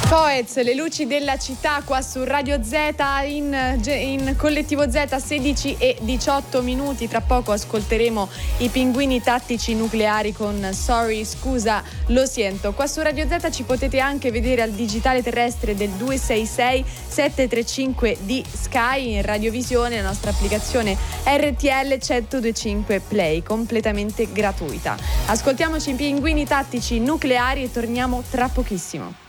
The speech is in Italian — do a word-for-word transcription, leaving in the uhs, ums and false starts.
Coez, le luci della città qua su Radio Z in, in Collettivo Z, sedici e diciotto minuti. Tra poco ascolteremo i Pinguini Tattici Nucleari con Sorry, scusa, lo sento. Qua su Radio Z ci potete anche vedere al digitale terrestre del due sei sei sette tre cinque di Sky, in radiovisione, la nostra applicazione R T L centodue e cinque Play, completamente gratuita. Ascoltiamoci i Pinguini Tattici Nucleari e torniamo tra pochissimo.